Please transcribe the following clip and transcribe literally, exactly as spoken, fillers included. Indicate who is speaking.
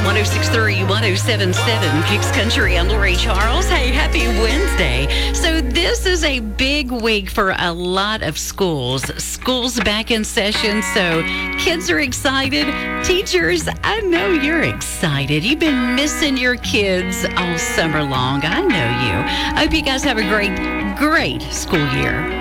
Speaker 1: one oh six point three, one oh seven point seven, Kicks Country. I'm Lori Charles. Hey, happy Wednesday. So this is a big week for a lot of schools. School's back in session, so kids are excited. Teachers, I know you're excited. You've been missing your kids all summer long. I know you. I hope you guys have a great, great school year.